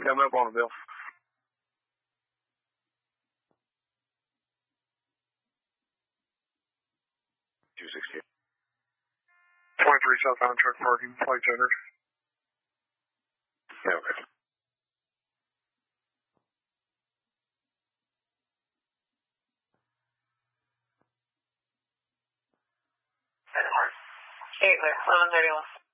Coming up on the bill. 260. 23 southbound truck parking, flight entered. Yeah, okay. Clear, 1131.